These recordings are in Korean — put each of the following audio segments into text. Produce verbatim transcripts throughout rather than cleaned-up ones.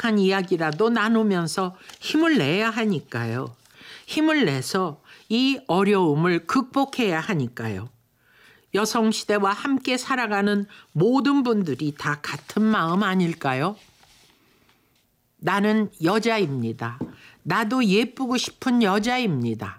행복한 이야기라도 나누면서 힘을 내야 하니까요. 힘을 내서 이 어려움을 극복해야 하니까요. 여성시대와 함께 살아가는 모든 분들이 다 같은 마음 아닐까요? 나는 여자입니다. 나도 예쁘고 싶은 여자입니다.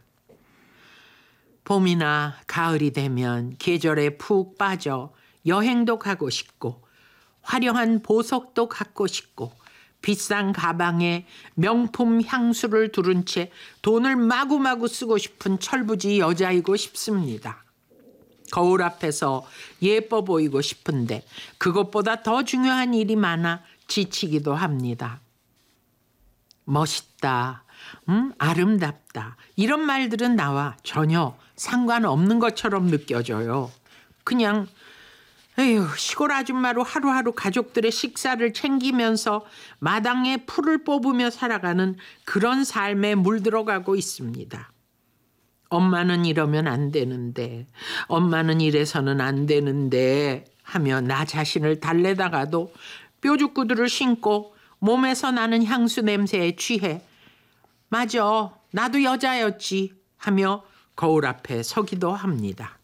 봄이나 가을이 되면 계절에 푹 빠져 여행도 가고 싶고 화려한 보석도 갖고 싶고 비싼 가방에 명품 향수를 두른 채 돈을 마구마구 쓰고 싶은 철부지 여자이고 싶습니다. 거울 앞에서 예뻐 보이고 싶은데 그것보다 더 중요한 일이 많아 지치기도 합니다. 멋있다, 음, 아름답다 이런 말들은 나와 전혀 상관없는 것처럼 느껴져요. 그냥 에휴, 시골 아줌마로 하루하루 가족들의 식사를 챙기면서 마당에 풀을 뽑으며 살아가는 그런 삶에 물들어가고 있습니다. 엄마는 이러면 안 되는데, 엄마는 이래서는 안 되는데 하며 나 자신을 달래다가도 뾰족구두를 신고 몸에서 나는 향수 냄새에 취해 맞아, 나도 여자였지 하며 거울 앞에 서기도 합니다.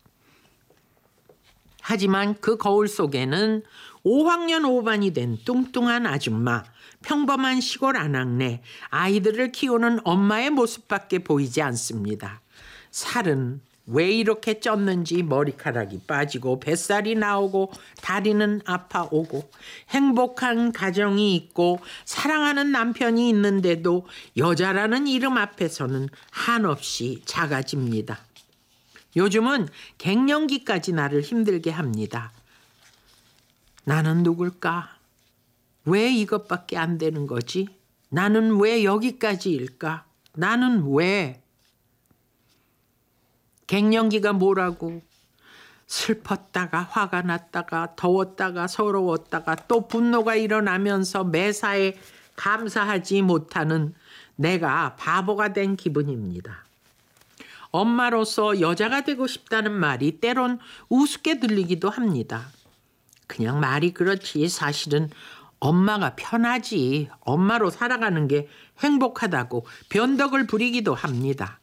하지만 그 거울 속에는 오 학년 오 반이 된 뚱뚱한 아줌마, 평범한 시골 아낙네, 아이들을 키우는 엄마의 모습밖에 보이지 않습니다. 살은 왜 이렇게 쪘는지 머리카락이 빠지고 뱃살이 나오고 다리는 아파오고 행복한 가정이 있고 사랑하는 남편이 있는데도 여자라는 이름 앞에서는 한없이 작아집니다. 요즘은 갱년기까지 나를 힘들게 합니다. 나는 누굴까? 왜 이것밖에 안 되는 거지? 나는 왜 여기까지일까? 나는 왜? 갱년기가 뭐라고? 슬펐다가 화가 났다가 더웠다가 서러웠다가 또 분노가 일어나면서 매사에 감사하지 못하는 내가 바보가 된 기분입니다. 엄마로서 여자가 되고 싶다는 말이 때론 우습게 들리기도 합니다. 그냥 말이 그렇지 사실은 엄마가 편하지 엄마로 살아가는 게 행복하다고 변덕을 부리기도 합니다.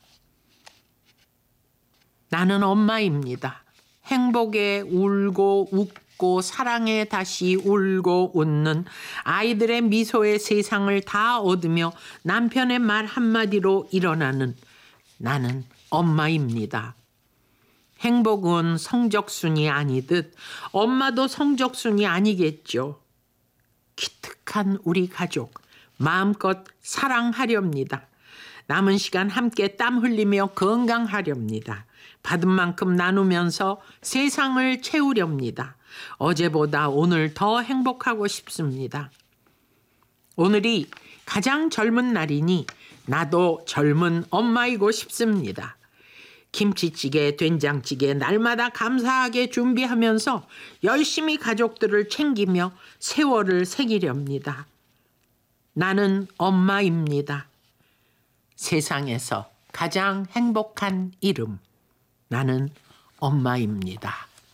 나는 엄마입니다. 행복에 울고 웃고 사랑에 다시 울고 웃는 아이들의 미소의 세상을 다 얻으며 남편의 말 한마디로 일어나는 나는 엄마입니다. 행복은 성적순이 아니듯 엄마도 성적순이 아니겠죠. 기특한 우리 가족 마음껏 사랑하렵니다. 남은 시간 함께 땀 흘리며 건강하렵니다. 받은 만큼 나누면서 세상을 채우렵니다. 어제보다 오늘 더 행복하고 싶습니다. 오늘이 가장 젊은 날이니 나도 젊은 엄마이고 싶습니다. 김치찌개, 된장찌개 날마다 감사하게 준비하면서 열심히 가족들을 챙기며 세월을 새기렵니다. 나는 엄마입니다. 세상에서 가장 행복한 이름. 나는 엄마입니다.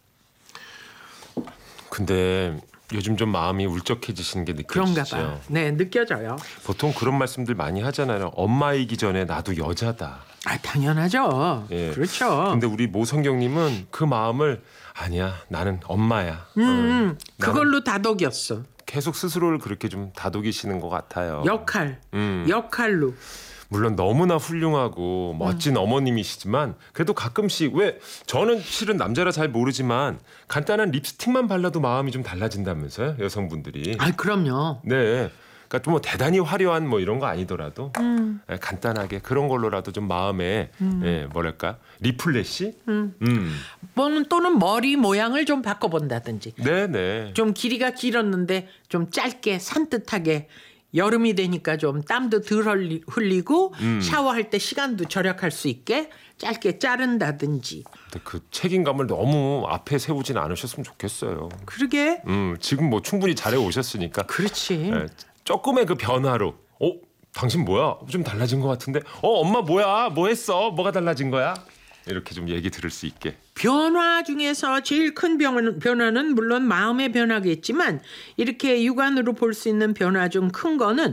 근데 요즘 좀 마음이 울적해지시는 게 느껴지죠? 그런가 봐요. 네, 느껴져요. 보통 그런 말씀들 많이 하잖아요. 엄마이기 전에 나도 여자다. 아, 당연하죠. 예. 그렇죠. 근데 우리 모성경님은 그 마음을 아니야, 나는 엄마야. 음, 음, 그걸로 다독였어. 계속 스스로를 그렇게 좀 다독이시는 것 같아요. 역할, 음. 역할로. 물론 너무나 훌륭하고 멋진 음. 어머님이시지만 그래도 가끔씩 왜 저는 실은 남자라 잘 모르지만 간단한 립스틱만 발라도 마음이 좀 달라진다면서요, 여성분들이. 아, 그럼요. 네. 그러니까 뭐 대단히 화려한 뭐 이런 거 아니더라도 음. 간단하게 그런 걸로라도 좀 마음에 음. 예, 뭐랄까 리플레시 음. 음. 또는 또는 머리 모양을 좀 바꿔본다든지. 네네. 좀 길이가 길었는데 좀 짧게 산뜻하게. 여름이 되니까 좀 땀도 덜 흘리고 음. 샤워할 때 시간도 절약할 수 있게 짧게 자른다든지. 근데 그 책임감을 너무 앞에 세우진 않으셨으면 좋겠어요. 그러게. 음, 지금 뭐 충분히 잘해 오셨으니까. 그렇지. 네, 조금의 그 변화로. 어, 당신 뭐야? 좀 달라진 것 같은데. 어, 엄마 뭐야? 뭐 했어? 뭐가 달라진 거야? 이렇게 좀 얘기 들을 수 있게. 변화 중에서 제일 큰 변화는 물론 마음의 변화겠지만 이렇게 육안으로 볼 수 있는 변화 중 큰 거는